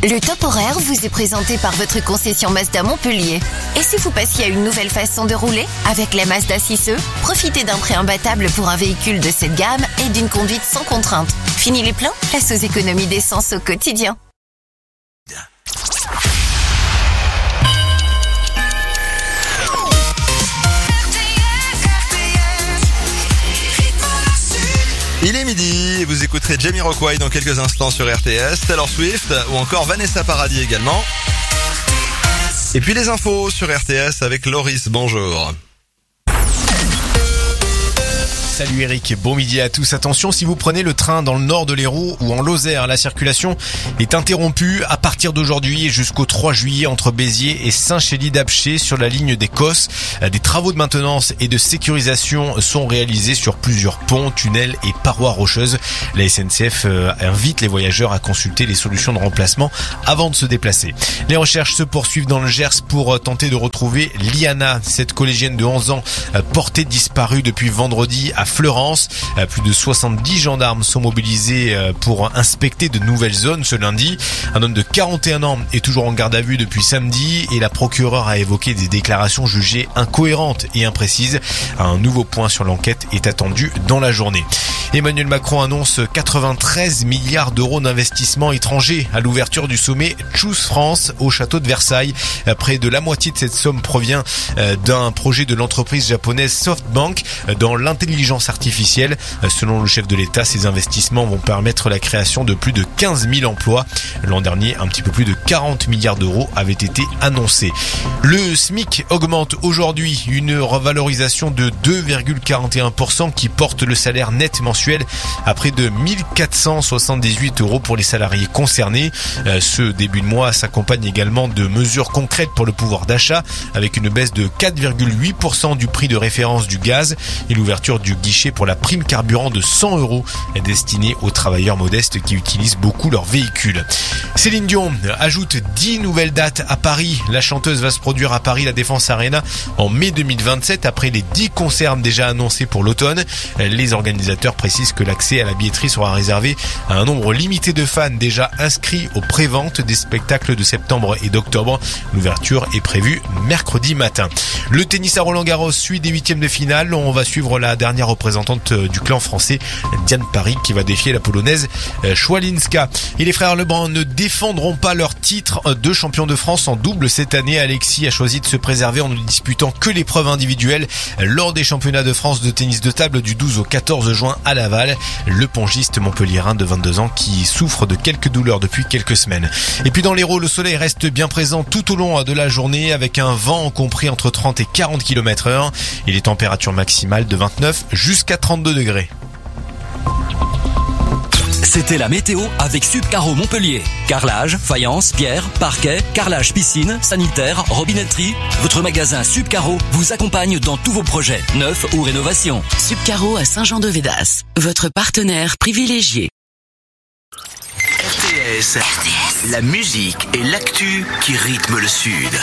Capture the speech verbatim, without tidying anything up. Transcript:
Le top horaire vous est présenté par votre concession Mazda Montpellier. Et si vous passiez à une nouvelle façon de rouler? Avec la Mazda six E, profitez d'un prêt imbattable pour un véhicule de cette gamme et d'une conduite sans contrainte. Fini les plans? Place aux économies d'essence au quotidien. Il est midi et vous écouterez Jamiroquai dans quelques instants sur R T S, Taylor Swift ou encore Vanessa Paradis également. Et puis les infos sur R T S avec Loris, bonjour. Salut Eric, bon midi à tous. Attention, si vous prenez le train dans le nord de l'Hérault ou en Lozère, la circulation est interrompue à partir d'aujourd'hui et jusqu'au trois juillet entre Béziers et Saint-Chély-d'Apcher sur la ligne des Cosses. Des travaux de maintenance et de sécurisation sont réalisés sur plusieurs ponts, tunnels et parois rocheuses. La S N C F invite les voyageurs à consulter les solutions de remplacement avant de se déplacer. Les recherches se poursuivent dans le Gers pour tenter de retrouver Liana, cette collégienne de onze ans portée disparue depuis vendredi à Fleurance. Plus de soixante-dix gendarmes sont mobilisés pour inspecter de nouvelles zones ce lundi. Un homme de quarante et un ans est toujours en garde à vue depuis samedi et la procureure a évoqué des déclarations jugées incohérentes et imprécises. Un nouveau point sur l'enquête est attendu dans la journée. Emmanuel Macron annonce quatre-vingt-treize milliards d'euros d'investissements étrangers à l'ouverture du sommet Choose France au château de Versailles. Près de la moitié de cette somme provient d'un projet de l'entreprise japonaise SoftBank dans l'intelligence artificielle. Selon le chef de l'État, ces investissements vont permettre la création de plus de quinze mille emplois. L'an dernier, un petit peu plus de quarante milliards d'euros avaient été annoncés. Le SMIC augmente aujourd'hui, une revalorisation de deux virgule quarante et un pour cent qui porte le salaire net mensuel à près de mille quatre cent soixante-dix-huit euros pour les salariés concernés. Ce début de mois s'accompagne également de mesures concrètes pour le pouvoir d'achat avec une baisse de quatre virgule huit pour cent du prix de référence du gaz et l'ouverture du guichet pour la prime carburant de cent euros destinée aux travailleurs modestes qui utilisent beaucoup leur véhicule. Céline Dion ajoute dix nouvelles dates à Paris. La chanteuse va se produire à Paris La Défense Arena en mai deux mille vingt-sept après les dix concerts déjà annoncés pour l'automne. Les organisateurs précisent que l'accès à la billetterie sera réservé à un nombre limité de fans déjà inscrits aux préventes des spectacles de septembre et d'octobre. L'ouverture est prévue mercredi matin. Le tennis à Roland-Garros suit des huitièmes de finale. On va suivre la dernière représentante du clan français, Diane Paris, qui va défier la polonaise Schwalinska. Et les frères Lebrun ne défendront pas leur titre de champion de France en double cette année. Alexis a choisi de se préserver en ne disputant que l'épreuve individuelle lors des championnats de France de tennis de table du douze au quatorze juin à Laval. Le pongiste montpelliérain de vingt-deux ans qui souffre de quelques douleurs depuis quelques semaines. Et puis dans l'Hérault, le soleil reste bien présent tout au long de la journée avec un vent compris entre trente et quarante kilomètres heure et les températures maximales de vingt-neuf jusqu'à trente-deux degrés. C'était la météo avec Subcaro Montpellier. Carrelage, faïence, pierre, parquet, carrelage piscine, sanitaire, robinetterie. Votre magasin Subcaro vous accompagne dans tous vos projets, neufs ou rénovations. Subcaro à Saint-Jean-de-Védas, votre partenaire privilégié. R T S, la musique et l'actu qui rythment le Sud.